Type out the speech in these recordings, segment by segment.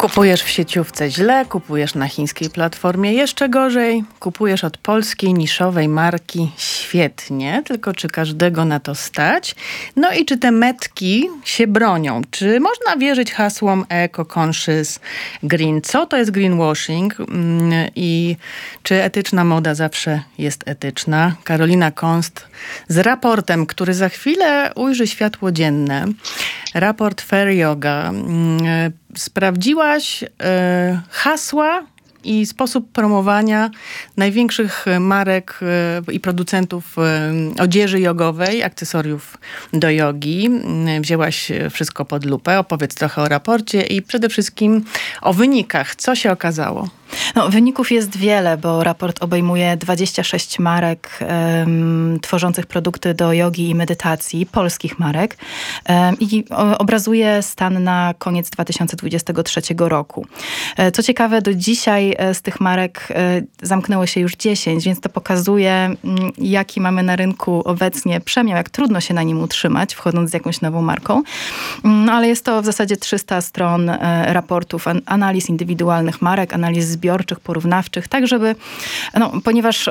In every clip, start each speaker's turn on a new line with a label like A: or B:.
A: Kupujesz w sieciówce źle, kupujesz na chińskiej platformie jeszcze gorzej, kupujesz od polskiej niszowej marki świetnie, tylko czy każdego na to stać? No i czy te metki się bronią? Czy można wierzyć hasłom eco-conscious, green? Co to jest greenwashing i czy etyczna moda zawsze jest etyczna? Karolina Konst z raportem, który za chwilę ujrzy światło dzienne. Raport Fair Yoga. Sprawdziłaś hasła i sposób promowania największych marek i producentów odzieży jogowej, akcesoriów do jogi. Wzięłaś wszystko pod lupę. Opowiedz trochę o raporcie i przede wszystkim o wynikach. Co się okazało?
B: No, wyników jest wiele, bo raport obejmuje 26 marek tworzących produkty do jogi i medytacji, polskich marek i obrazuje stan na koniec 2023 roku. Co ciekawe, do dzisiaj z tych marek zamknęło się już 10, więc to pokazuje, jaki mamy na rynku obecnie przemiał, jak trudno się na nim utrzymać, wchodząc z jakąś nową marką. No, ale jest to w zasadzie 300 stron raportów, analiz indywidualnych marek, analiz zbiorczych, porównawczych, tak żeby, ponieważ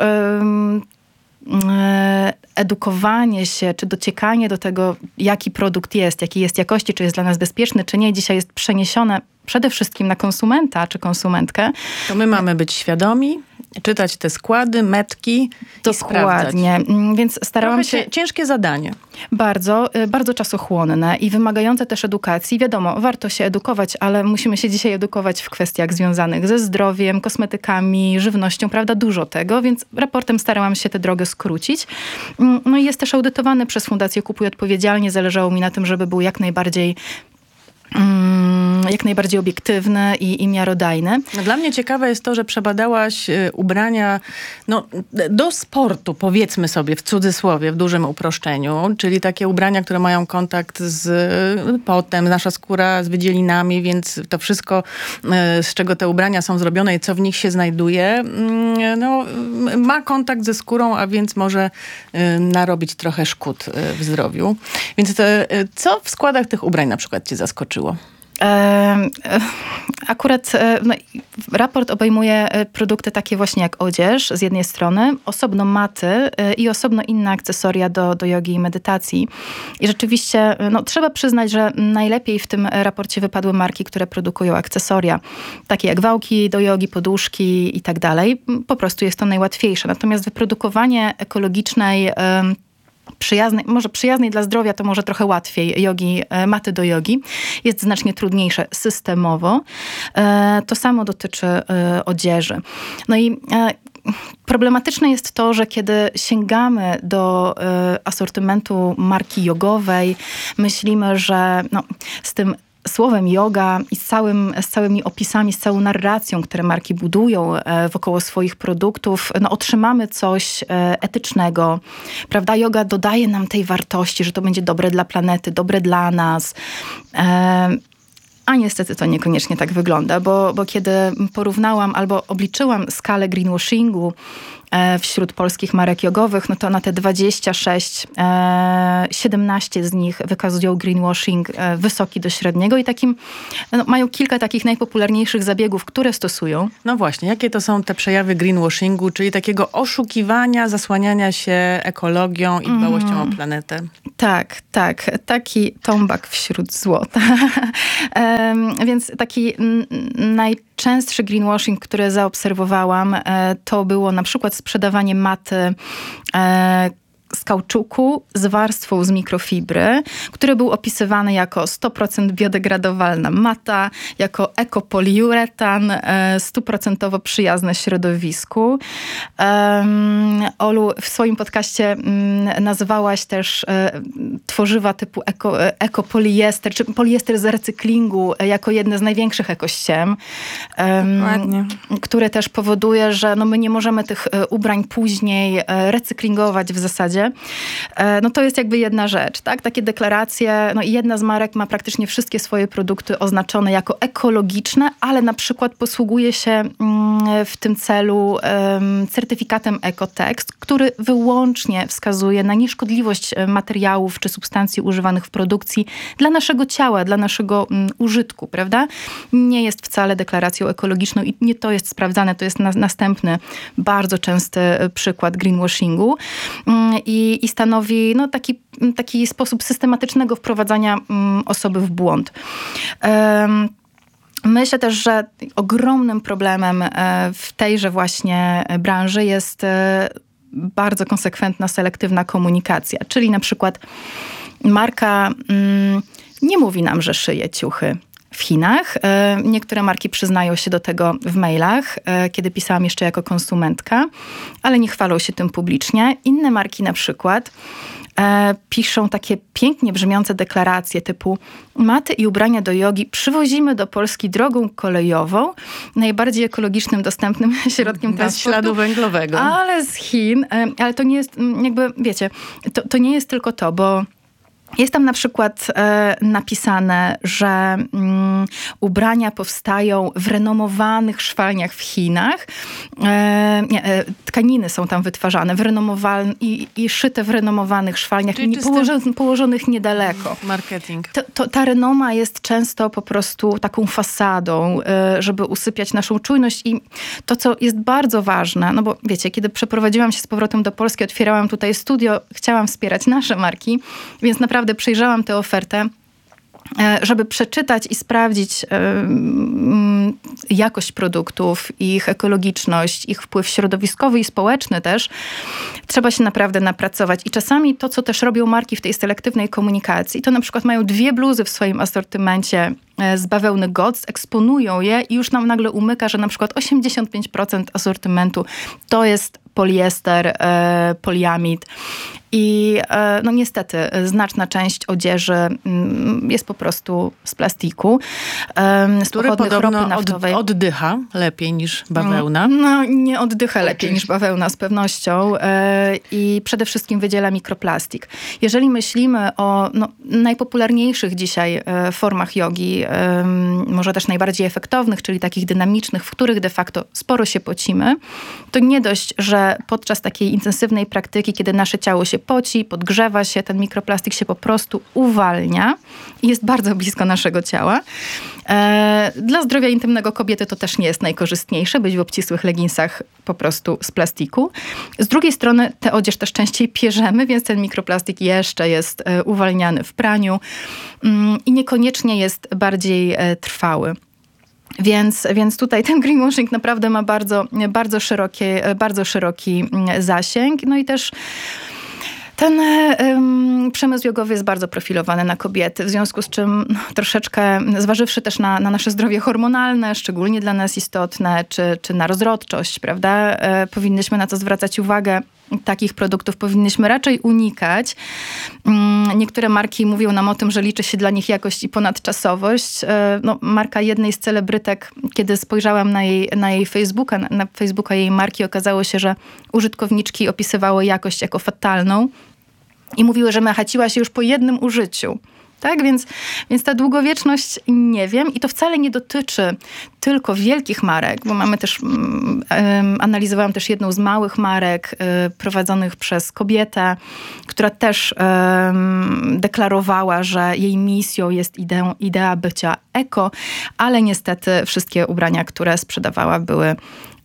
B: edukowanie się, czy dociekanie do tego, jaki produkt jest, jakiej jest jakości, czy jest dla nas bezpieczny, czy nie, dzisiaj jest przeniesione przede wszystkim na konsumenta, czy konsumentkę.
A: To my mamy być świadomi, czytać te składy, metki i sprawdzać.
B: Dokładnie. Więc starałam się...
A: Ciężkie zadanie.
B: Bardzo, bardzo czasochłonne i wymagające też edukacji. Wiadomo, warto się edukować, ale musimy się dzisiaj edukować w kwestiach związanych ze zdrowiem, kosmetykami, żywnością, prawda? Dużo tego, więc raportem starałam się tę drogę skrócić. No i jest też audytowany przez Fundację Kupuj Odpowiedzialnie. Zależało mi na tym, żeby był jak najbardziej obiektywny i miarodajny.
A: No, dla mnie ciekawe jest to, że przebadałaś ubrania do sportu, powiedzmy sobie w cudzysłowie, w dużym uproszczeniu, czyli takie ubrania, które mają kontakt z potem, nasza skóra z wydzielinami, więc to wszystko, z czego te ubrania są zrobione i co w nich się znajduje, ma kontakt ze skórą, a więc może narobić trochę szkód w zdrowiu. Więc co w składach tych ubrań na przykład cię zaskoczyło?
B: Akurat raport obejmuje produkty takie właśnie jak odzież z jednej strony, osobno maty i osobno inne akcesoria do jogi i medytacji. I rzeczywiście trzeba przyznać, że najlepiej w tym raporcie wypadły marki, które produkują akcesoria, takie jak wałki do jogi, poduszki i tak dalej. Po prostu jest to najłatwiejsze. Natomiast wyprodukowanie ekologicznej przyjaznej dla zdrowia, to może trochę łatwiej maty do jogi. Jest znacznie trudniejsze systemowo. To samo dotyczy odzieży. No i problematyczne jest to, że kiedy sięgamy do asortymentu marki jogowej, myślimy, że z tym słowem yoga i z całymi opisami, z całą narracją, które marki budują wokoło swoich produktów, otrzymamy coś etycznego. Prawda? Yoga dodaje nam tej wartości, że to będzie dobre dla planety, dobre dla nas. A niestety to niekoniecznie tak wygląda, bo kiedy porównałam albo obliczyłam skalę greenwashingu wśród polskich marek jogowych, to na te 26, 17 z nich wykazują greenwashing wysoki do średniego i mają kilka takich najpopularniejszych zabiegów, które stosują.
A: No właśnie, jakie to są te przejawy greenwashingu, czyli takiego oszukiwania, zasłaniania się ekologią i dbałością o planetę?
B: Tak. Taki tombak wśród złota. Więc taki najczęstszy greenwashing, który zaobserwowałam, to było na przykład sprzedawanie maty z kauczuku z warstwą z mikrofibry, który był opisywany jako 100% biodegradowalna mata, jako ekopoliuretan, 100% przyjazne środowisku. Olu, w swoim podcaście nazywałaś też tworzywa typu ekopoliester, czy poliester z recyklingu jako jedne z największych ekościem, które też powoduje, że my nie możemy tych ubrań później recyklingować w zasadzie. no to jest jakby jedna rzecz, tak? Takie deklaracje, no i jedna z marek ma praktycznie wszystkie swoje produkty oznaczone jako ekologiczne, ale na przykład posługuje się w tym celu certyfikatem Ecotext, który wyłącznie wskazuje na nieszkodliwość materiałów czy substancji używanych w produkcji dla naszego ciała, dla naszego użytku, prawda? Nie jest wcale deklaracją ekologiczną i nie to jest sprawdzane. To jest następny bardzo częsty przykład greenwashingu i stanowi no, taki sposób systematycznego wprowadzania osoby w błąd. Myślę też, że ogromnym problemem w tejże właśnie branży jest bardzo konsekwentna, selektywna komunikacja. Czyli na przykład marka nie mówi nam, że szyje ciuchy w Chinach. Niektóre marki przyznają się do tego w mailach, kiedy pisałam jeszcze jako konsumentka, ale nie chwalą się tym publicznie. Inne marki na przykład piszą takie pięknie brzmiące deklaracje typu maty i ubrania do jogi przywozimy do Polski drogą kolejową, najbardziej ekologicznym, dostępnym środkiem transportu.
A: Śladu węglowego.
B: Ale z Chin. Ale to nie jest, jakby, wiecie, to nie jest tylko to, bo jest tam na przykład napisane, że ubrania powstają w renomowanych szwalniach w Chinach. Tkaniny są tam wytwarzane i szyte w renomowanych szwalniach położonych niedaleko.
A: Marketing.
B: Ta renoma jest często po prostu taką fasadą, żeby usypiać naszą czujność i to, co jest bardzo ważne, no bo wiecie, kiedy przeprowadziłam się z powrotem do Polski, otwierałam tutaj studio, chciałam wspierać nasze marki, więc naprawdę przejrzałam tę ofertę, żeby przeczytać i sprawdzić jakość produktów, ich ekologiczność, ich wpływ środowiskowy i społeczny też. Trzeba się naprawdę napracować. I czasami to, co też robią marki w tej selektywnej komunikacji, to na przykład mają 2 bluzy w swoim asortymencie z bawełny GOTS, eksponują je i już nam nagle umyka, że na przykład 85% asortymentu to jest poliester, poliamid. I no niestety znaczna część odzieży jest po prostu z plastiku, z pochodnych ropy naftowej.
A: Oddycha lepiej niż bawełna.
B: No nie oddycha lepiej niż bawełna z pewnością i przede wszystkim wydziela mikroplastik. Jeżeli myślimy o najpopularniejszych dzisiaj formach jogi, może też najbardziej efektownych, czyli takich dynamicznych, w których de facto sporo się pocimy, to nie dość, że podczas takiej intensywnej praktyki, kiedy nasze ciało się poci, podgrzewa się, ten mikroplastik się po prostu uwalnia i jest bardzo blisko naszego ciała. Dla zdrowia intymnego kobiety to też nie jest najkorzystniejsze, być w obcisłych leginsach po prostu z plastiku. Z drugiej strony tę odzież też częściej pierzemy, więc ten mikroplastik jeszcze jest uwalniany w praniu i niekoniecznie jest bardziej trwały. Więc tutaj ten greenwashing naprawdę ma bardzo szeroki zasięg. No i też ten przemysł jogowy jest bardzo profilowany na kobiety, w związku z czym troszeczkę, zważywszy też na nasze zdrowie hormonalne, szczególnie dla nas istotne, czy na rozrodczość, prawda, powinnyśmy na to zwracać uwagę. Takich produktów powinnyśmy raczej unikać. Niektóre marki mówią nam o tym, że liczy się dla nich jakość i ponadczasowość. No, marka jednej z celebrytek, kiedy spojrzałam na jej Facebooka jej marki, okazało się, że użytkowniczki opisywały jakość jako fatalną i mówiły, że machaciła się już po jednym użyciu. Tak, więc ta długowieczność nie wiem i to wcale nie dotyczy tylko wielkich marek, bo mamy też, analizowałam też jedną z małych marek prowadzonych przez kobietę, która też deklarowała, że jej misją jest idea bycia eko, ale niestety wszystkie ubrania, które sprzedawała, były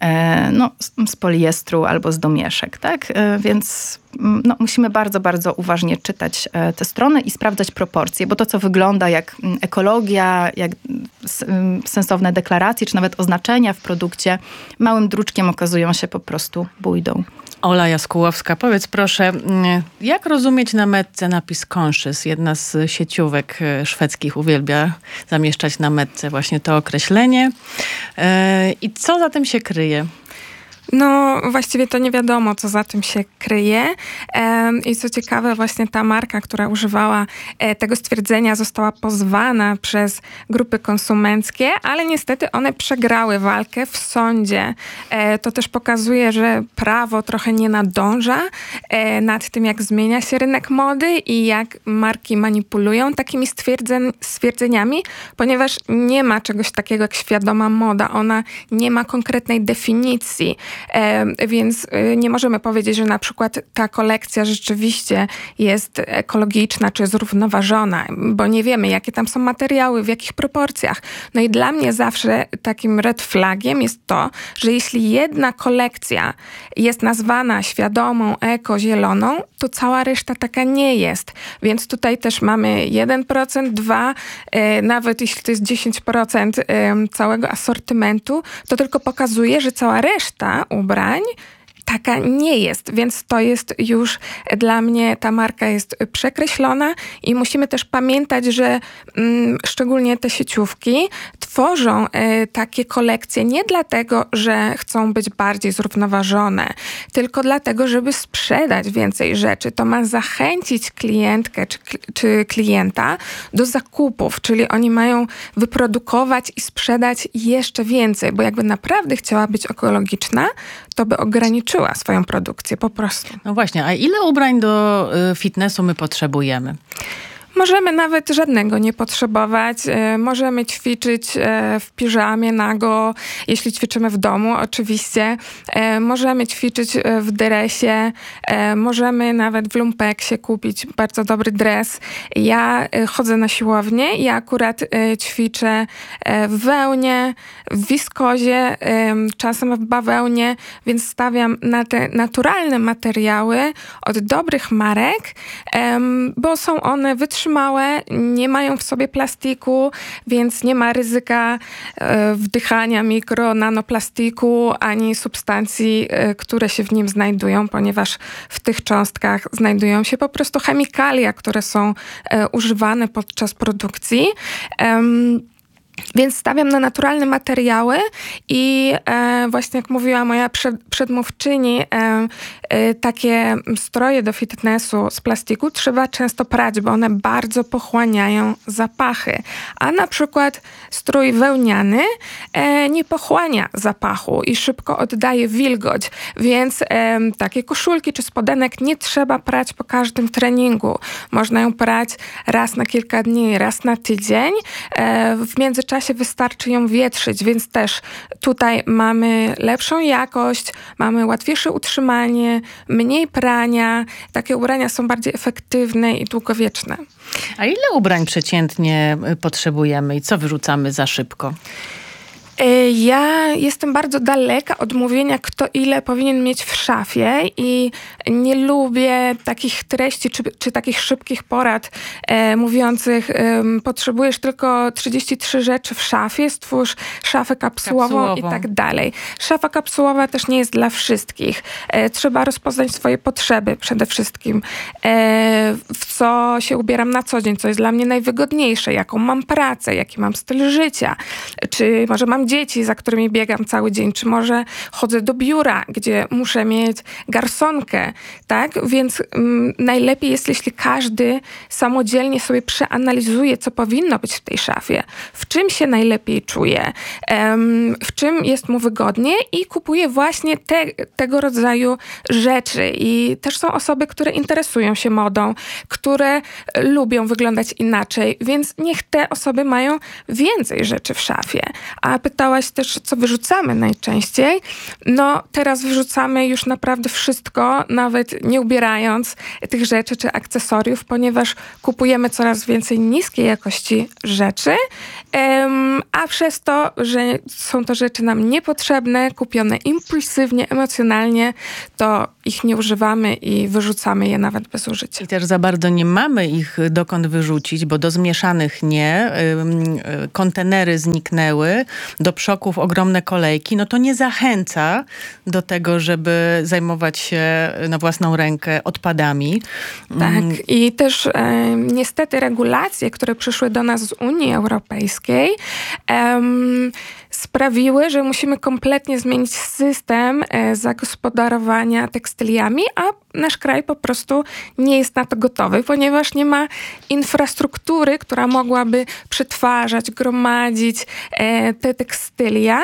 B: z poliestru albo z domieszek, tak? Więc musimy bardzo, bardzo uważnie czytać te strony i sprawdzać proporcje, bo to, co wygląda jak ekologia, jak sensowne deklaracje, czy nawet oznaczenia w produkcie, małym druczkiem okazują się po prostu bójdą.
A: Ola Jaskułowska, powiedz proszę, jak rozumieć na metce napis conscious? Jedna z sieciówek szwedzkich uwielbia zamieszczać na metce właśnie to określenie. I co za tym się kryje?
C: No właściwie to nie wiadomo, co za tym się kryje. I co ciekawe, właśnie ta marka, która używała tego stwierdzenia, została pozwana przez grupy konsumenckie, ale niestety one przegrały walkę w sądzie. To też pokazuje, że prawo trochę nie nadąża nad tym, jak zmienia się rynek mody i jak marki manipulują takimi stwierdzeniami, ponieważ nie ma czegoś takiego jak świadoma moda. Ona nie ma konkretnej definicji, więc nie możemy powiedzieć, że na przykład ta kolekcja rzeczywiście jest ekologiczna czy zrównoważona, bo nie wiemy, jakie tam są materiały, w jakich proporcjach. No i dla mnie zawsze takim red flagiem jest to, że jeśli jedna kolekcja jest nazwana świadomą, eko, zieloną, to cała reszta taka nie jest. Więc tutaj też mamy 1%, 2%, nawet jeśli to jest 10% całego asortymentu, to tylko pokazuje, że cała reszta ubrań taka nie jest, więc to jest już dla mnie, ta marka jest przekreślona i musimy też pamiętać, że szczególnie te sieciówki tworzą takie kolekcje nie dlatego, że chcą być bardziej zrównoważone, tylko dlatego, żeby sprzedać więcej rzeczy. To ma zachęcić klientkę czy klienta do zakupów, czyli oni mają wyprodukować i sprzedać jeszcze więcej, bo jakby naprawdę chciała być ekologiczna, to by ograniczyła swoją produkcję po prostu.
A: No właśnie, a ile ubrań do fitnessu my potrzebujemy?
C: Możemy nawet żadnego nie potrzebować. Możemy ćwiczyć w piżamie nago, jeśli ćwiczymy w domu oczywiście. Możemy ćwiczyć w dresie. Możemy nawet w lumpeksie kupić bardzo dobry dres. Ja chodzę na siłownię i akurat ćwiczę w wełnie, w wiskozie, czasem w bawełnie, więc stawiam na te naturalne materiały od dobrych marek, bo są one wytrzymałe, nie mają w sobie plastiku, więc nie ma ryzyka wdychania nanoplastiku ani substancji, które się w nim znajdują, ponieważ w tych cząstkach znajdują się po prostu chemikalia, które są używane podczas produkcji. Więc stawiam na naturalne materiały i właśnie jak mówiła moja przedmówczyni, takie stroje do fitnessu z plastiku trzeba często prać, bo one bardzo pochłaniają zapachy. A na przykład strój wełniany nie pochłania zapachu i szybko oddaje wilgoć, więc takie koszulki czy spodenek nie trzeba prać po każdym treningu. Można ją prać raz na kilka dni, raz na tydzień. W międzyczasie wystarczy ją wietrzyć, więc też tutaj mamy lepszą jakość, mamy łatwiejsze utrzymanie, mniej prania. Takie ubrania są bardziej efektywne i długowieczne.
A: A ile ubrań przeciętnie potrzebujemy i co wyrzucamy za szybko?
C: Ja jestem bardzo daleka od mówienia, kto ile powinien mieć w szafie i nie lubię takich treści czy takich szybkich porad mówiących potrzebujesz tylko 33 rzeczy w szafie, stwórz szafę kapsułową i tak dalej. Szafa kapsułowa też nie jest dla wszystkich. Trzeba rozpoznać swoje potrzeby przede wszystkim. W co się ubieram na co dzień, co jest dla mnie najwygodniejsze, jaką mam pracę, jaki mam styl życia, czy może mam dzieci, za którymi biegam cały dzień, czy może chodzę do biura, gdzie muszę mieć garsonkę, tak? Więc najlepiej jest, jeśli każdy samodzielnie sobie przeanalizuje, co powinno być w tej szafie, w czym się najlepiej czuje, w czym jest mu wygodnie i kupuje właśnie tego rodzaju rzeczy. I też są osoby, które interesują się modą, które lubią wyglądać inaczej, więc niech te osoby mają więcej rzeczy w szafie. A pytałaś też, co wyrzucamy najczęściej. No, teraz wyrzucamy już naprawdę wszystko, nawet nie ubierając tych rzeczy czy akcesoriów, ponieważ kupujemy coraz więcej niskiej jakości rzeczy, a przez to, że są to rzeczy nam niepotrzebne, kupione impulsywnie, emocjonalnie, to ich nie używamy i wyrzucamy je nawet bez użycia.
A: I też za bardzo nie mamy ich dokąd wyrzucić, bo do zmieszanych nie. Kontenery zniknęły, do przoków ogromne kolejki. No to nie zachęca do tego, żeby zajmować się na własną rękę odpadami.
C: Tak. I też niestety regulacje, które przyszły do nas z Unii Europejskiej, sprawiły, że musimy kompletnie zmienić system zagospodarowania tekstyliami, a nasz kraj po prostu nie jest na to gotowy, ponieważ nie ma infrastruktury, która mogłaby przetwarzać, gromadzić te tekstylia.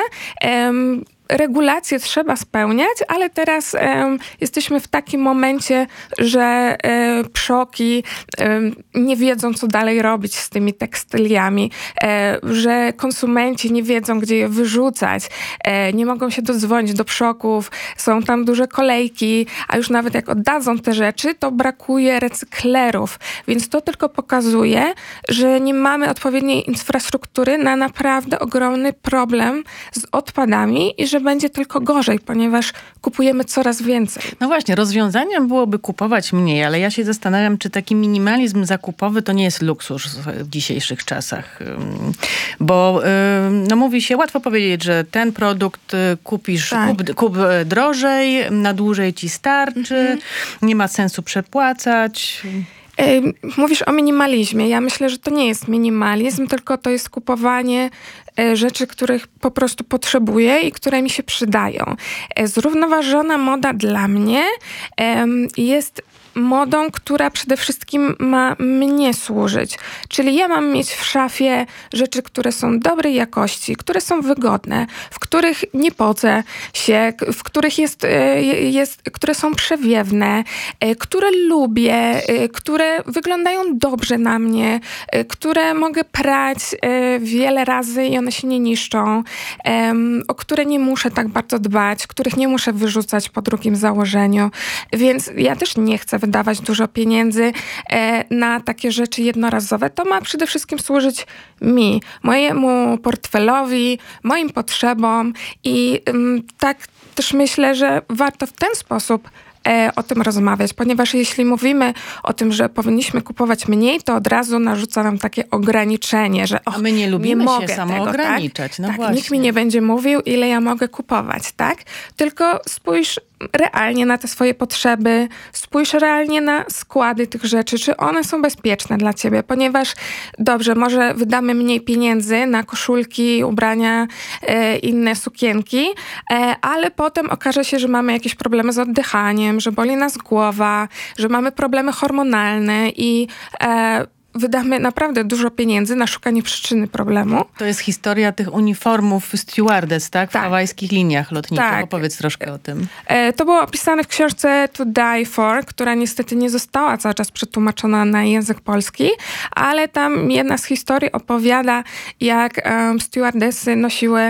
C: Regulacje trzeba spełniać, ale teraz jesteśmy w takim momencie, że przoki nie wiedzą, co dalej robić z tymi tekstyliami, że konsumenci nie wiedzą, gdzie je wyrzucać, nie mogą się dodzwonić do przoków, są tam duże kolejki, a już nawet jak oddadzą te rzeczy, to brakuje recyklerów. Więc to tylko pokazuje, że nie mamy odpowiedniej infrastruktury na naprawdę ogromny problem z odpadami i że będzie tylko gorzej, ponieważ kupujemy coraz więcej.
A: No właśnie, rozwiązaniem byłoby kupować mniej, ale ja się zastanawiam, czy taki minimalizm zakupowy to nie jest luksus w dzisiejszych czasach. Bo no mówi się, łatwo powiedzieć, że ten produkt kupisz, kup drożej, na dłużej ci starczy, nie ma sensu przepłacać.
C: Mówisz o minimalizmie. Ja myślę, że to nie jest minimalizm, tylko to jest kupowanie rzeczy, których po prostu potrzebuję i które mi się przydają. Zrównoważona moda dla mnie jest modą, która przede wszystkim ma mnie służyć. Czyli ja mam mieć w szafie rzeczy, które są dobrej jakości, które są wygodne, w których nie pocę się, w których które są przewiewne, które lubię, które wyglądają dobrze na mnie, które mogę prać wiele razy i one się nie niszczą, o które nie muszę tak bardzo dbać, których nie muszę wyrzucać po drugim założeniu. Więc ja też nie chcę wydawać dużo pieniędzy na takie rzeczy jednorazowe. To ma przede wszystkim służyć mi, mojemu portfelowi, moim potrzebom i tak też myślę, że warto w ten sposób o tym rozmawiać, ponieważ jeśli mówimy o tym, że powinniśmy kupować mniej, to od razu narzuca nam takie ograniczenie, że
A: a my nie lubimy
C: nie
A: się
C: mogę
A: samoograniczać.
C: tego, tak?
A: No
C: tak,
A: właśnie.
C: Nikt mi nie będzie mówił, ile ja mogę kupować, tak? Tylko spójrz realnie na te swoje potrzeby, spójrz realnie na składy tych rzeczy, czy one są bezpieczne dla ciebie, ponieważ dobrze, może wydamy mniej pieniędzy na koszulki, ubrania, inne sukienki, ale potem okaże się, że mamy jakieś problemy z oddychaniem, że boli nas głowa, że mamy problemy hormonalne i wydamy naprawdę dużo pieniędzy na szukanie przyczyny problemu.
A: To jest historia tych uniformów stewardess, tak? W
C: Tak.
A: hawajskich liniach lotniczych.
C: Tak.
A: Opowiedz troszkę o tym.
C: To było opisane w książce To Die For, która niestety nie została cały czas przetłumaczona na język polski, ale tam jedna z historii opowiada, jak stewardessy nosiły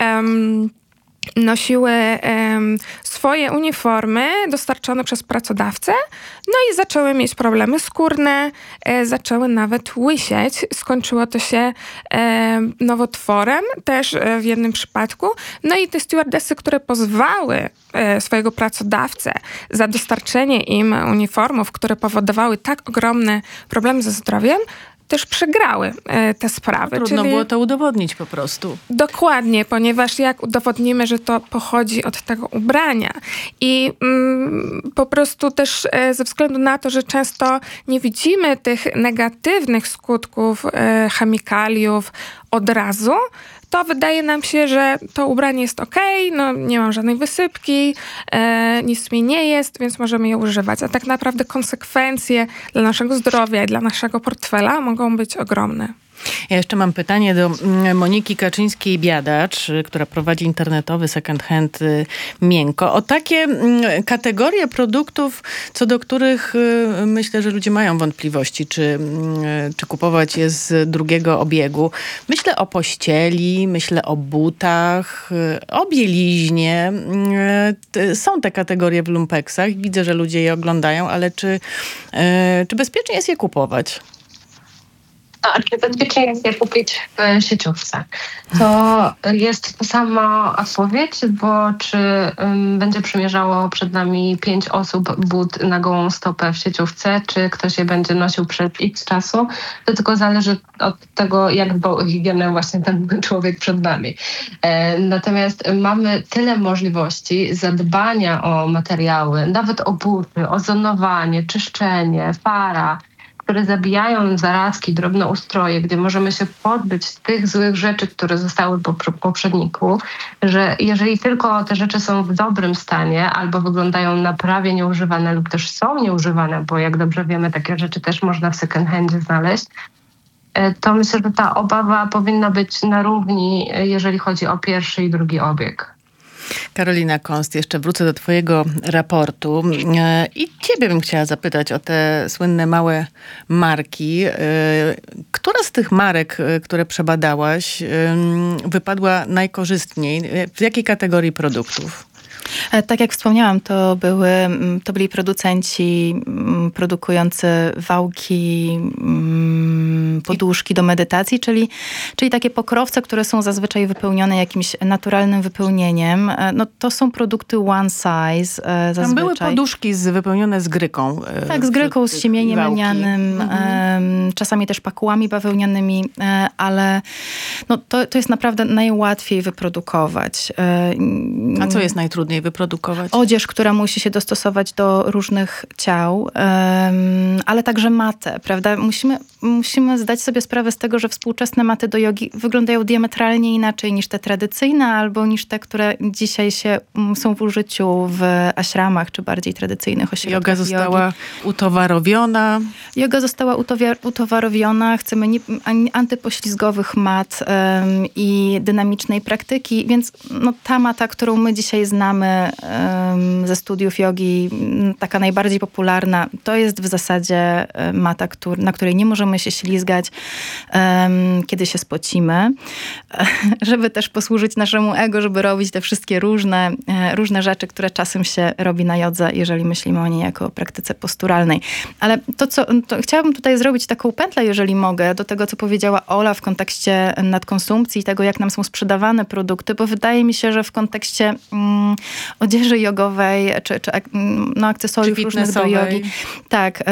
C: swoje uniformy dostarczone przez pracodawcę, no i zaczęły mieć problemy skórne, zaczęły nawet łysieć. Skończyło to się nowotworem, też w jednym przypadku. No i te stewardessy, które pozwały swojego pracodawcę za dostarczenie im uniformów, które powodowały tak ogromne problemy ze zdrowiem, też przegrały te sprawy.
A: Trudno było to udowodnić po prostu.
C: Dokładnie, ponieważ jak udowodnimy, że to pochodzi od tego ubrania i po prostu też ze względu na to, że często nie widzimy tych negatywnych skutków chemikaliów od razu, to wydaje nam się, że to ubranie jest okej, no nie mam żadnej wysypki, nic mi nie jest, więc możemy je używać. A tak naprawdę konsekwencje dla naszego zdrowia i dla naszego portfela mogą być ogromne.
A: Ja jeszcze mam pytanie do Moniki Kaczyńskiej-Biadacz, która prowadzi internetowy second hand Miękko. O takie kategorie produktów, co do których myślę, że ludzie mają wątpliwości, czy kupować je z drugiego obiegu. Myślę o pościeli, myślę o butach, o bieliźnie. Są te kategorie w lumpeksach. Widzę, że ludzie je oglądają, ale czy bezpiecznie jest je kupować?
D: A czy bezpiecznie jest je kupić w sieciówce? To jest ta sama odpowiedź, bo czy będzie przymierzało przed nami 5 osób but na gołą stopę w sieciówce, czy ktoś je będzie nosił przez x czasu, to tylko zależy od tego, jak dbał o higienę właśnie ten człowiek przed nami. Natomiast mamy tyle możliwości zadbania o materiały, nawet o buty, ozonowanie, czyszczenie, para, które zabijają zarazki, drobnoustroje, gdzie możemy się pozbyć tych złych rzeczy, które zostały po poprzedniku, że jeżeli tylko te rzeczy są w dobrym stanie albo wyglądają na prawie nieużywane lub też są nieużywane, bo jak dobrze wiemy, takie rzeczy też można w second handzie znaleźć, to myślę, że ta obawa powinna być na równi, jeżeli chodzi o pierwszy i drugi obieg.
A: Karolina Konst, jeszcze wrócę do twojego raportu i ciebie bym chciała zapytać o te słynne małe marki. Która z tych marek, które przebadałaś, wypadła najkorzystniej? W jakiej kategorii produktów?
B: Tak jak wspomniałam, to byli producenci produkujący wałki, poduszki do medytacji, czyli takie pokrowce, które są zazwyczaj wypełnione jakimś naturalnym wypełnieniem. No, to są produkty one size zazwyczaj.
A: Tam były poduszki wypełnione z gryką.
B: Tak, z gryką, z siemieniem lnianym, czasami też pakułami bawełnianymi, ale no, to jest naprawdę najłatwiej wyprodukować.
A: A co jest najtrudniej wyprodukować?
B: Odzież, która musi się dostosować do różnych ciał, ale także matę, prawda? Musimy zdać sobie sprawę z tego, że współczesne maty do jogi wyglądają diametralnie inaczej niż te tradycyjne, albo niż te, które dzisiaj są w użyciu w ashramach, czy bardziej tradycyjnych ośrodkach
A: Joga została utowarowiona.
B: Joga została utowarowiona. Chcemy antypoślizgowych mat i dynamicznej praktyki, więc no, ta mata, którą my dzisiaj znamy ze studiów jogi, taka najbardziej popularna, to jest w zasadzie mata, na której nie możemy się ślizgać, kiedy się spocimy, żeby też posłużyć naszemu ego, żeby robić te wszystkie różne rzeczy, które czasem się robi na jodze, jeżeli myślimy o niej jako o praktyce posturalnej. Ale to chciałabym tutaj zrobić taką pętlę, jeżeli mogę, do tego, co powiedziała Ola w kontekście nadkonsumpcji i tego, jak nam są sprzedawane produkty, bo wydaje mi się, że w kontekście odzieży jogowej, czy akcesoriów różnych do jogi. Tak,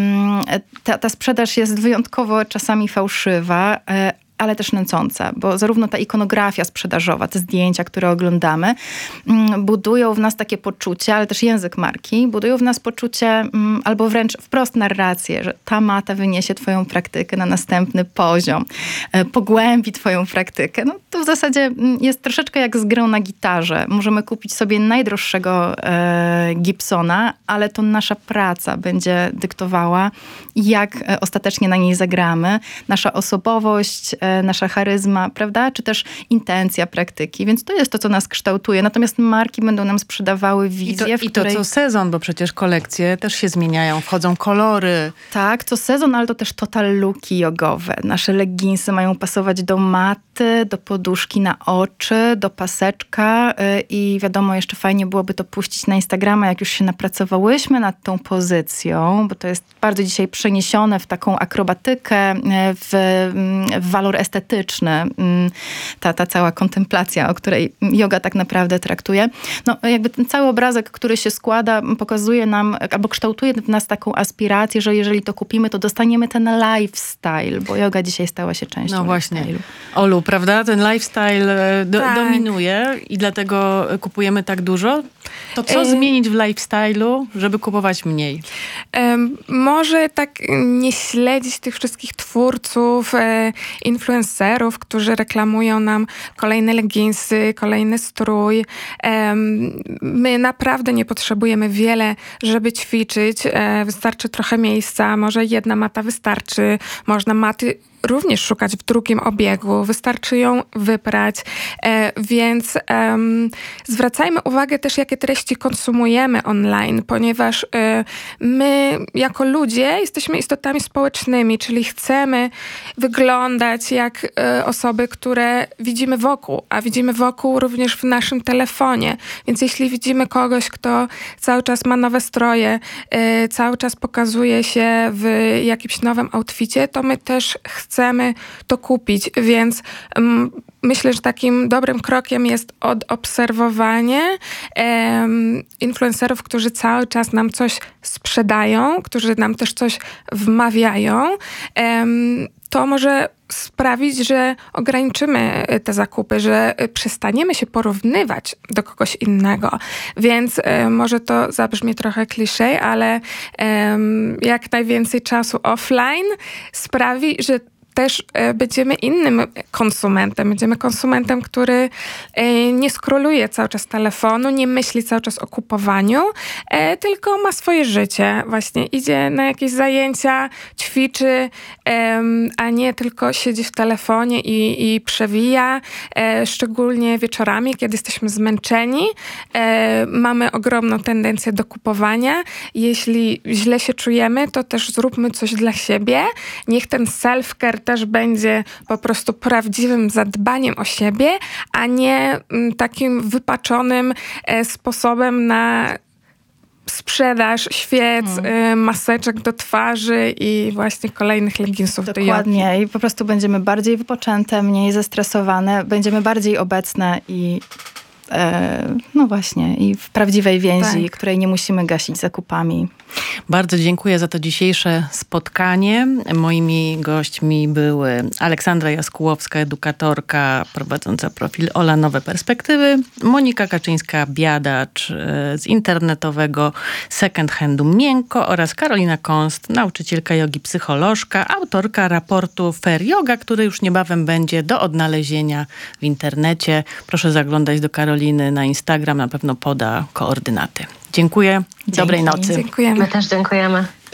B: ta sprzedaż jest wyjątkowo czasami fałszywa, ale też nęcąca, bo zarówno ta ikonografia sprzedażowa, te zdjęcia, które oglądamy, budują w nas takie poczucie, ale też język marki, budują w nas poczucie, albo wręcz wprost narrację, że ta mata wyniesie twoją praktykę na następny poziom, pogłębi twoją praktykę. No to w zasadzie jest troszeczkę jak z grą na gitarze. Możemy kupić sobie najdroższego Gibsona, ale to nasza praca będzie dyktowała, jak ostatecznie na niej zagramy. Nasza osobowość, nasza charyzma, prawda? Czy też intencja praktyki. Więc to jest to, co nas kształtuje. Natomiast marki będą nam sprzedawały wizję,
A: I to co sezon, bo przecież kolekcje też się zmieniają, wchodzą kolory.
B: Tak, co sezon, ale to też total looki jogowe. Nasze leginsy mają pasować do maty, do poduszki na oczy, do paseczka i wiadomo, jeszcze fajnie byłoby to puścić na Instagrama, jak już się napracowałyśmy nad tą pozycją, bo to jest bardzo dzisiaj przeniesione w taką akrobatykę, w walor estetyczny, ta cała kontemplacja, o której joga tak naprawdę traktuje. No jakby ten cały obrazek, który się składa, pokazuje nam, albo kształtuje w nas taką aspirację, że jeżeli to kupimy, to dostaniemy ten lifestyle, bo joga dzisiaj stała się częścią
A: właśnie.
B: lifestyle'u.
A: Olu, prawda? Ten lifestyle dominuje i dlatego kupujemy tak dużo. To co zmienić w lifestyle'u, żeby kupować mniej?
C: Może tak nie śledzić tych wszystkich twórców, influencerów, którzy reklamują nam kolejne leginsy, kolejny strój. My naprawdę nie potrzebujemy wiele, żeby ćwiczyć. Wystarczy trochę miejsca, może jedna mata wystarczy. Można maty również szukać w drugim obiegu. Wystarczy ją wyprać, więc zwracajmy uwagę też, jakie treści konsumujemy online, ponieważ my jako ludzie jesteśmy istotami społecznymi, czyli chcemy wyglądać jak osoby, które widzimy wokół, a widzimy wokół również w naszym telefonie. Więc jeśli widzimy kogoś, kto cały czas ma nowe stroje, cały czas pokazuje się w jakimś nowym outficie, to my też chcemy to kupić, więc myślę, że takim dobrym krokiem jest odobserwowanie influencerów, którzy cały czas nam coś sprzedają, którzy nam też coś wmawiają. to może sprawić, że ograniczymy te zakupy, że przestaniemy się porównywać do kogoś innego. Więc może to zabrzmi trochę kliszej, ale jak najwięcej czasu offline sprawi, że też będziemy innym konsumentem. Będziemy konsumentem, który nie skroluje cały czas telefonu, nie myśli cały czas o kupowaniu, tylko ma swoje życie. Właśnie idzie na jakieś zajęcia, ćwiczy, a nie tylko siedzi w telefonie i przewija. Szczególnie wieczorami, kiedy jesteśmy zmęczeni, mamy ogromną tendencję do kupowania. Jeśli źle się czujemy, to też zróbmy coś dla siebie. Niech ten self-care też będzie po prostu prawdziwym zadbaniem o siebie, a nie takim wypaczonym sposobem na sprzedaż świec, maseczek do twarzy i właśnie kolejnych leginsów do jogi.
B: Dokładnie. I po prostu będziemy bardziej wypoczęte, mniej zestresowane, będziemy bardziej obecne i no właśnie, i w prawdziwej więzi, której nie musimy gasić zakupami.
A: Bardzo dziękuję za to dzisiejsze spotkanie. Moimi gośćmi były Aleksandra Jaskułowska, edukatorka prowadząca profil Ola Nowe Perspektywy, Monika Kaczyńska-Biadacz z internetowego second handu Miękko oraz Karolina Konst, nauczycielka jogi, psycholożka, autorka raportu Fair Yoga, który już niebawem będzie do odnalezienia w internecie. Proszę zaglądać do Karoliny na Instagram, na pewno poda koordynaty. Dziękuję. Dobrej nocy.
C: Dziękujemy.
D: My też dziękujemy.